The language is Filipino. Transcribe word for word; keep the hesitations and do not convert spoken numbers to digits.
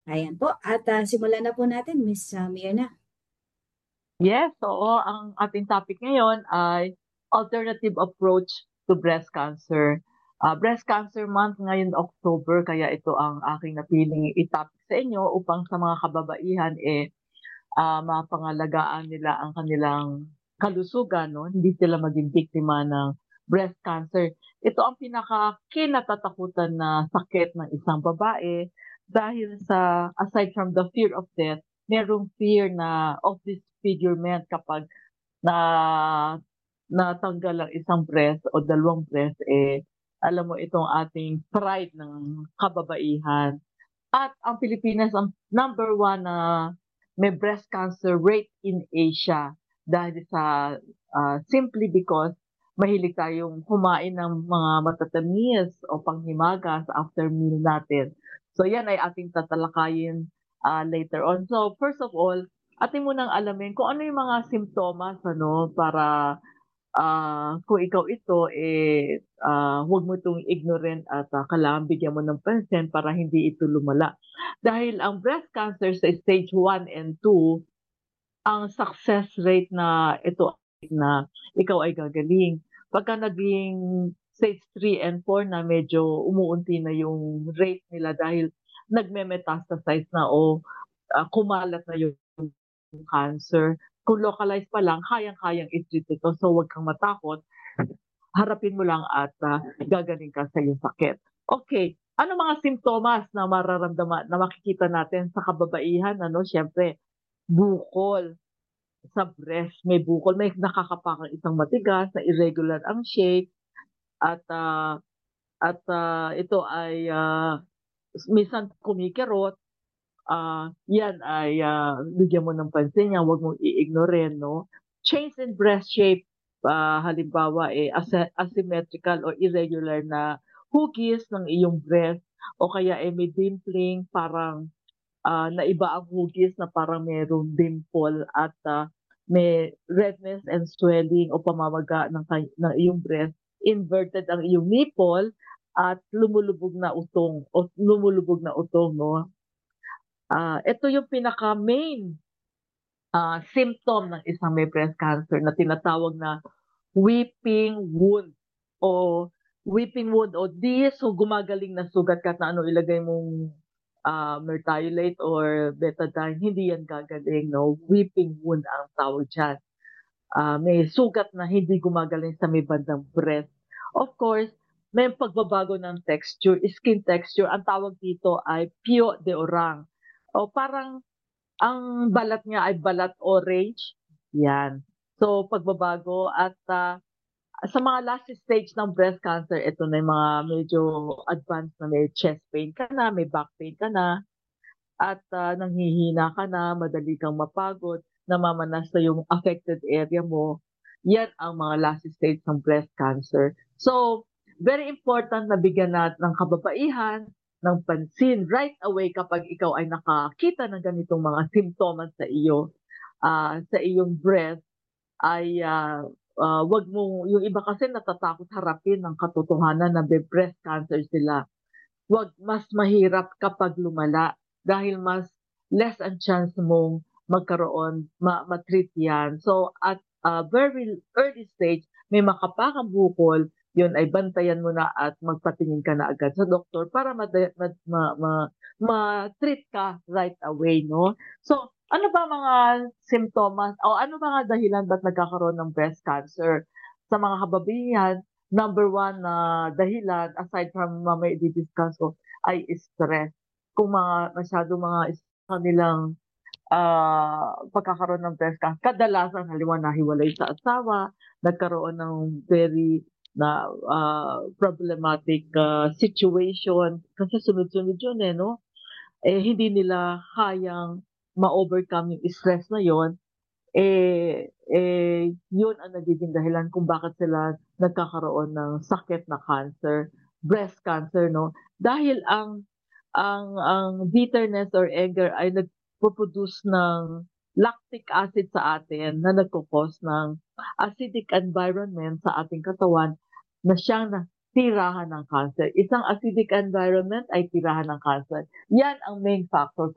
Ayan po, at ah, simulan na po natin, Miss ah, Mirna. Yes, oo. Ang ating topic ngayon ay alternative approach to breast cancer. Ah, Breast Cancer Month ngayon October, kaya ito ang aking napiling i-topic sa inyo upang sa mga kababaihan eh ah, mapangalagaan nila ang kanilang kalusugan, no? Hindi sila maging biktima ng breast cancer. Ito ang pinaka kinatatakutan na sakit ng isang babae dahil sa aside from the fear of death, merong fear na of disfigurement kapag na natanggal ang isang breast o dalawang breast, eh alam mo itong ating pride ng kababaihan. At ang Pilipinas ang number one na may breast cancer rate in Asia dahil sa ah, simply because mahilig tayong kumain ng mga matatamis o panghimagas after meal natin. So yan ay ating tatalakayin ah, later on. So first of all, ating munang alamin kung ano yung mga simptomas ano para ah, kung ikaw ito, eh, ah, huwag mo itong ignorant at ah, kailangan bigyan mo ng pansin para hindi ito lumala. Dahil ang breast cancer sa stage one and two, ang success rate na ito na ikaw ay gagaling. Pagka naging stage three and four na medyo umuunti na yung rate nila dahil nagme-metastasize na o ah, kumalat na yung cancer. Kung localized pa lang, kayang-kayang i-treat ito. So huwag kang matakot, harapin mo lang at ah, gagaling ka sa iyong sakit. Okay, ano mga simptomas na mararamdaman, na makikita natin sa kababaihan? Ano, syempre, bukol sa breast, may bukol, may nakakapakang isang matigas na irregular ang shape at ah, at ah, ito ay ah, minsan kumikirot. Ah, yan ay ah, bigyan mo ng pansin yan, huwag mong i-ignore, no? Change in breast shape, ah, halimbawa eh asa- asymmetrical o irregular na hugis ng iyong breast o kaya eh may dimpling, parang ah, naiba ang hugis na parang mayroong dimple at ah, may redness and swelling o pamamaga ng, kay- ng iyong breast, inverted ang iyong nipple at lumulubog na utong o lumulubog na utong, no? Ah, ito yung pinaka main ah, symptom ng isang may breast cancer na tinatawag na weeping wound o weeping wound o di so gumagaling na sugat kahit na ano ilagay mong ah, mertiolate or betadine, hindi yan gagaling, no? Weeping wound ang tawag dyan. Ah, may sugat na hindi gumagaling sa may bandang breast. Of course, may pagbabago ng texture, skin texture. Ang tawag dito ay pio de orang. O parang ang balat niya ay balat orange. Yan. So, pagbabago at ah, sa mga last stage ng breast cancer, ito na yung mga medyo advanced na may chest pain ka na, may back pain ka na, at ah, nanghihina ka na, madali kang mapagod, namamanas na yung affected area mo. Yan ang mga last stage ng breast cancer. So, very important na bigyan natin ng kababaihan, ng pansin right away kapag ikaw ay nakakita ng ganitong mga simptomas sa iyo, ah, sa iyong breast, ay ah, ah, wag mo, yung iba kasi natatakot harapin ng katotohanan na may breast cancer sila. Wag, mas mahirap kapag lumala dahil mas less ang chance mong magkaroon, ma ma-treat yan. So at a very early stage, may makapakang bukol, yun ay bantayan mo na at magpatingin ka na agad sa doktor para ma, ma, ma, ma, ma-treat ka right away, no? So, ano ba mga simptomas o ano mga dahilan ba't nagkakaroon ng breast cancer sa mga kababaihan? Number one na dahilan, aside from mamaya i-discuss ko, ay stress. Kung mga masyado mga is- kanilang ah, pagkakaroon ng breast cancer, kadalasan halimbawa nahiwalay sa asawa, nagkaroon ng very na ah, problematic ah, situation kasi sunod-sunod yun eh, no? Eh hindi nila kayang ma-overcome yung stress na yon, eh, eh, yun ang nagiging dahilan kung bakit sila nagkakaroon ng sakit na cancer, breast cancer, no? Dahil ang ang ang bitterness or anger ay nagpo-produce ng lactic acid sa atin na nagko-cause ng acidic environment sa ating katawan na siyang na tirahan ng cancer. Isang acidic environment ay tirahan ng cancer. Yan ang main factor